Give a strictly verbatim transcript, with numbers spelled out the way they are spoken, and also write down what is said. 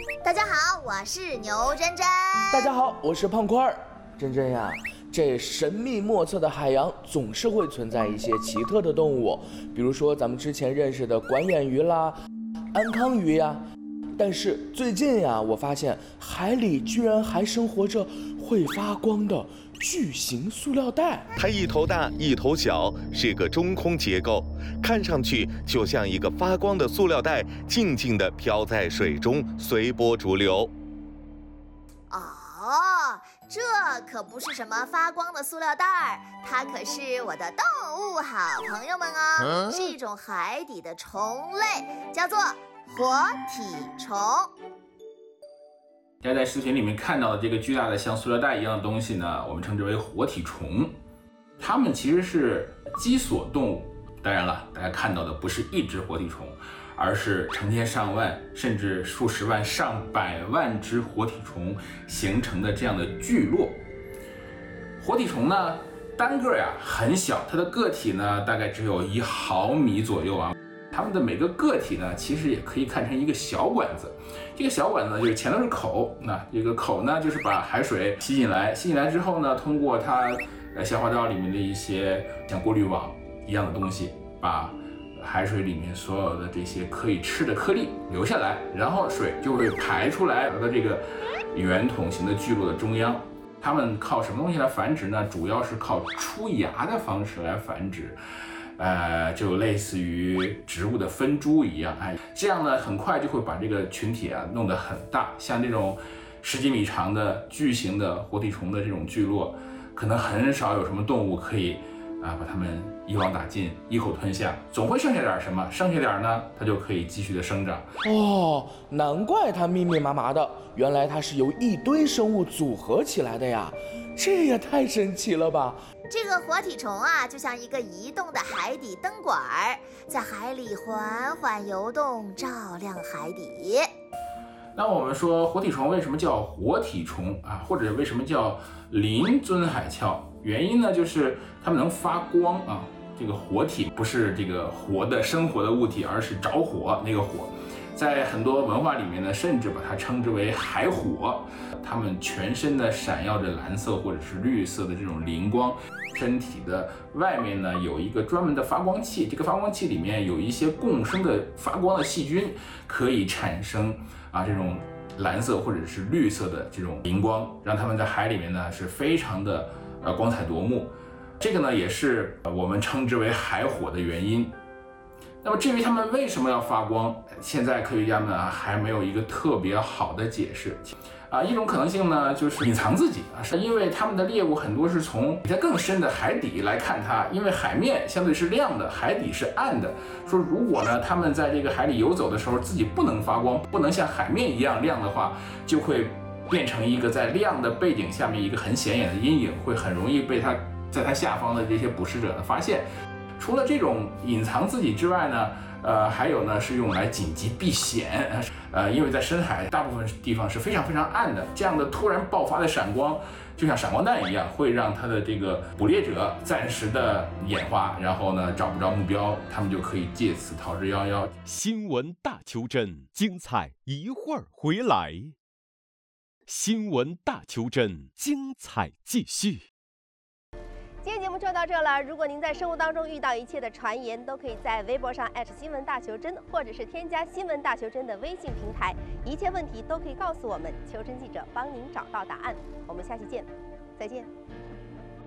大家好，我是牛真真。 大家好，我是胖块儿。真真呀，这神秘莫测的海洋总是会存在一些奇特的动物，比如说咱们之前认识的管眼鱼啦、安康鱼呀。但是最近呀，我发现海里居然还生活着会发光的巨型塑料袋。 它一头大一头小，是个中空结构，看上去就像一个发光的塑料袋，静静地飘在水中，随波逐流。 哦，这可不是什么发光的塑料袋儿，它可是我的动物好朋友们哦，是一种海底的虫类，叫做活体虫。 大家在视频里面看到的这个巨大的像塑料袋一样的东西呢，我们称之为活体虫。它们其实是脊索动物，当然了，大家看到的不是一只活体虫，而是成千上万甚至数十万上百万只活体虫形成的这样的聚落。活体虫呢，单个呀很小，它的个体呢大概只有一毫米左右啊。它们的每个个体呢，其实也可以看成一个小管子。这个小管子就是前头是口，那这个口呢，就是把海水吸进来，吸进来之后呢，通过它呃消化道里面的一些像过滤网一样的东西，把海水里面所有的这些可以吃的颗粒留下来，然后水就会排出来，来到这个圆筒形的聚落的中央。它们靠什么东西来繁殖呢？主要是靠出芽的方式来繁殖。呃，就类似于植物的分株一样，哎，这样呢，很快就会把这个群体啊弄得很大。像这种十几米长的巨型的活体虫的这种聚落，可能很少有什么动物可以啊把它们一网打尽，一口吞下，总会剩下点什么，剩下点呢，它就可以继续的生长。 哦，难怪它密密麻麻的，原来它是由一堆生物组合起来的呀，这也太神奇了吧！ 这个活体虫啊，就像一个移动的海底灯管，在海里缓缓游动，照亮海底。 那我们说活体虫为什么叫活体虫啊，或者为什么叫鳞尊海鞘？原因呢，就是它们能发光啊。这个活体不是这个活的生活的物体，而是着火那个火。在很多文化里面呢，甚至把它称之为海火。它们全身呢闪耀着蓝色或者是绿色的这种磷光，身体的外面呢有一个专门的发光器，这个发光器里面有一些共生的发光的细菌，可以产生啊这种蓝色或者是绿色的这种磷光，让它们在海里面呢是非常的呃光彩夺目。这个呢也是我们称之为海火的原因。那么至于它们为什么要发光，现在科学家们啊还没有一个特别好的解释。啊，一种可能性呢就是隐藏自己啊，是因为它们的猎物很多是从比它更深的海底来看它，因为海面相对是亮的，海底是暗的。说如果呢它们在这个海里游走的时候，自己不能发光，不能像海面一样亮的话，就会变成一个在亮的背景下面一个很显眼的阴影，会很容易被它在它下方的这些捕食者呢发现。除了这种隐藏自己之外呢，呃，还有呢是用来紧急避险，呃，因为在深海大部分地方是非常非常暗的，这样的突然爆发的闪光，就像闪光弹一样，会让它的这个捕猎者暂时的眼花，然后呢找不着目标，他们就可以借此逃之夭夭。 新闻大求真，精彩一会儿回来。新闻大求真，精彩继续。 今天节目就到这了。如果您在生活当中遇到一切的传言，都可以在微博上艾特新闻大求真，或者是添加新闻大求真的微信平台，一切问题都可以告诉我们，求真记者帮您找到答案。我们下期见，再见。